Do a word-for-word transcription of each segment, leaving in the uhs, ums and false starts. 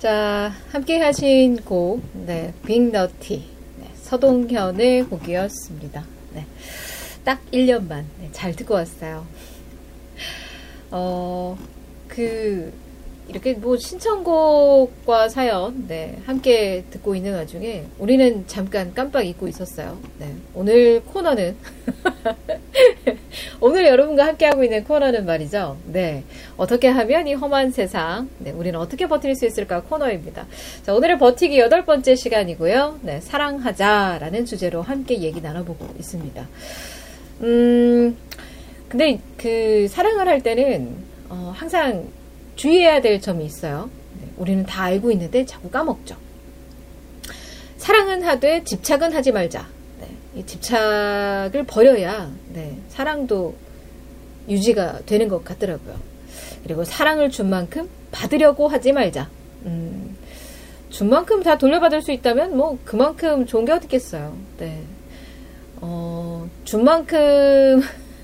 자, 함께 하신 곡, 네, 빅너티, 네, 서동현의 곡이었습니다. 네, 딱 일 년만, 네, 잘 듣고 왔어요. 어, 그, 이렇게 뭐 신청곡과 사연, 네, 함께 듣고 있는 와중에 우리는 잠깐 깜빡 잊고 있었어요. 네, 오늘 코너는, 오늘 여러분과 함께하고 있는 코너는 말이죠. 네, 어떻게 하면 이 험한 세상, 네, 우리는 어떻게 버틸 수 있을까 코너입니다. 자, 오늘의 버티기 여덟 번째 시간이고요. 네, 사랑하자라는 주제로 함께 얘기 나눠보고 있습니다. 음, 근데 그 사랑을 할 때는 어, 항상 주의해야 될 점이 있어요. 네, 우리는 다 알고 있는데 자꾸 까먹죠. 사랑은 하되 집착은 하지 말자. 네, 이 집착을 버려야 네, 사랑도 유지가 되는 것 같더라고요. 그리고 사랑을 준 만큼 받으려고 하지 말자. 음, 준 만큼 다 돌려받을 수 있다면 뭐 그만큼 좋은 게 어디 있겠어요. 네, 어, 준 만큼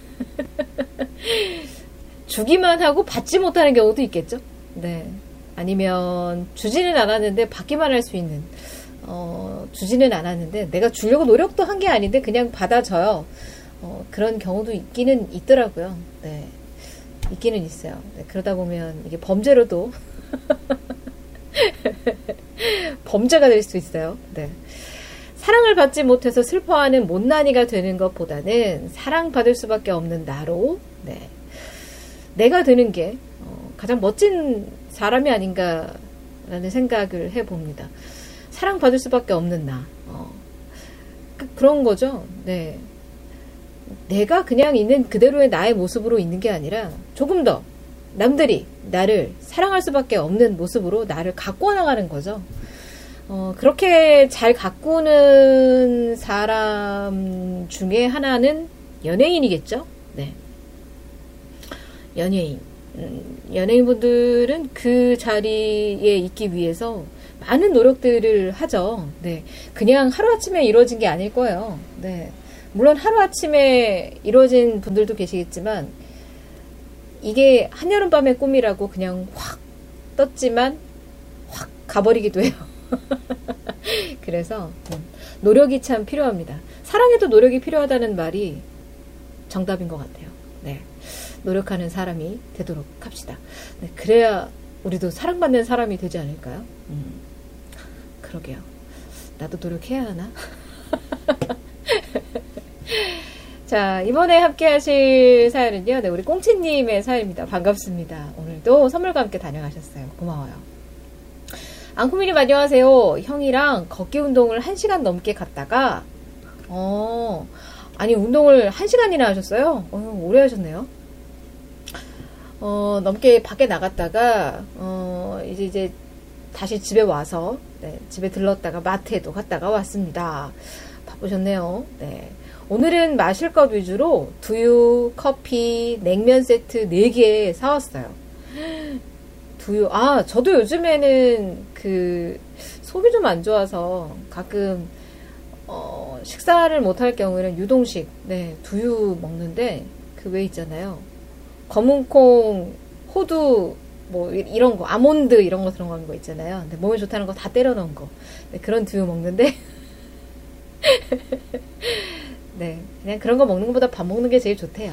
주기만 하고 받지 못하는 경우도 있겠죠. 네. 아니면 주지는 않았는데 받기만 할 수 있는, 어, 주지는 않았는데 내가 주려고 노력도 한 게 아닌데 그냥 받아줘요. 어, 그런 경우도 있기는 있더라고요. 네. 있기는 있어요. 네. 그러다 보면 이게 범죄로도 범죄가 될 수 있어요. 네. 사랑을 받지 못해서 슬퍼하는 못난이가 되는 것보다는 사랑받을 수밖에 없는 나로, 네. 내가 되는 게 어, 가장 멋진 사람이 아닌가라는 생각을 해봅니다. 사랑받을 수밖에 없는 나. 어, 그, 그런 거죠. 네. 내가 그냥 있는 그대로의 나의 모습으로 있는 게 아니라 조금 더 남들이 나를 사랑할 수밖에 없는 모습으로 나를 가꾸어 나가는 거죠. 어, 그렇게 잘 가꾸는 사람 중에 하나는 연예인이겠죠. 네. 연예인. 음, 연예인분들은 그 자리에 있기 위해서 많은 노력들을 하죠. 네. 그냥 하루아침에 이루어진 게 아닐 거예요. 네. 물론 하루아침에 이루어진 분들도 계시겠지만, 이게 한여름밤의 꿈이라고 그냥 확 떴지만, 확 가버리기도 해요. 그래서, 음, 노력이 참 필요합니다. 사랑에도 노력이 필요하다는 말이 정답인 것 같아요. 네. 노력하는 사람이 되도록 합시다. 네, 그래야 우리도 사랑받는 사람이 되지 않을까요? 음, 그러게요. 나도 노력해야 하나? 자, 이번에 함께 하실 사연은요. 네, 우리 꽁치님의 사연입니다. 반갑습니다. 오늘도 선물과 함께 다녀가셨어요. 고마워요. 앙쿠미님 안녕하세요. 형이랑 걷기 운동을 한 시간 넘게 갔다가 어, 아니 운동을 한 시간이나 하셨어요? 어, 오래 하셨네요. 어, 넘게 밖에 나갔다가, 어, 이제, 이제, 다시 집에 와서, 네, 집에 들렀다가 마트에도 갔다가 왔습니다. 바쁘셨네요. 네. 오늘은 마실 것 위주로 두유, 커피, 냉면 세트 네 개 사왔어요. 두유, 아, 저도 요즘에는 그, 속이 좀 안 좋아서 가끔, 어, 식사를 못할 경우에는 유동식, 네, 두유 먹는데, 그 왜 있잖아요. 검은콩, 호두, 뭐, 이런 거, 아몬드 이런 거 들어간 거 있잖아요. 근데 몸에 좋다는 거 다 때려 넣은 거. 네, 그런 두유 먹는데. 네, 그냥 그런 거 먹는 것보다 밥 먹는 게 제일 좋대요.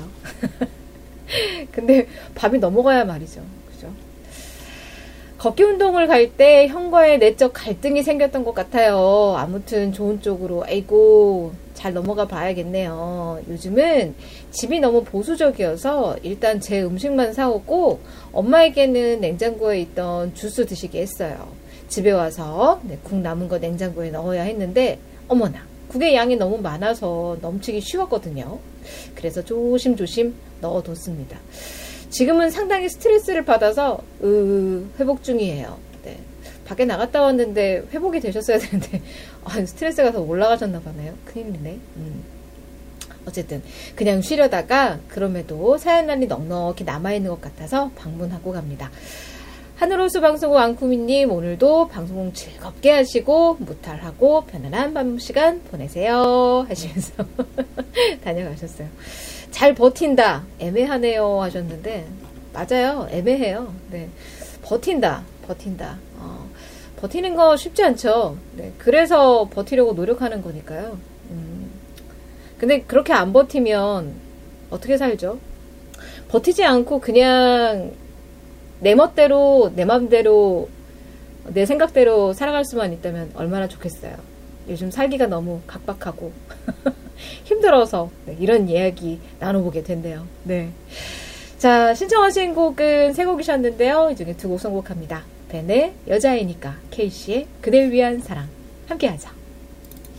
근데 밥이 넘어가야 말이죠. 그죠? 걷기 운동을 갈 때 형과의 내적 갈등이 생겼던 것 같아요. 아무튼 좋은 쪽으로, 아이고, 잘 넘어가 봐야겠네요. 요즘은 집이 너무 보수적이어서 일단 제 음식만 사오고 엄마에게는 냉장고에 있던 주스 드시게 했어요. 집에 와서 네, 국 남은 거 냉장고에 넣어야 했는데 어머나 국의 양이 너무 많아서 넘치기 쉬웠거든요. 그래서 조심조심 넣어뒀습니다. 지금은 상당히 스트레스를 받아서 으, 회복 중이에요. 네. 밖에 나갔다 왔는데 회복이 되셨어야 되는데 아, 스트레스가 더 올라가셨나 보네요. 큰일이네. 음. 어쨌든 그냥 쉬려다가 그럼에도 사연란이 넉넉히 남아있는 것 같아서 방문하고 갑니다. 하늘호수 방송국 앙쿠미님 오늘도 방송 즐겁게 하시고 무탈하고 편안한 밤 시간 보내세요 하시면서 다녀가셨어요. 잘 버틴다 애매하네요 하셨는데 맞아요 애매해요. 네. 버틴다 버틴다 어, 버티는 거 쉽지 않죠. 네, 그래서 버티려고 노력하는 거니까요. 음, 근데 그렇게 안 버티면 어떻게 살죠? 버티지 않고 그냥 내 멋대로, 내 맘대로, 내 생각대로 살아갈 수만 있다면 얼마나 좋겠어요. 요즘 살기가 너무 각박하고 힘들어서 네, 이런 이야기 나눠보게 됐네요. 네. 자, 신청하신 곡은 세 곡이셨는데요. 이 중에 두 곡 선곡합니다. 벤의 여자이니까, 케이씨의 그댈 위한 사랑 함께 하자.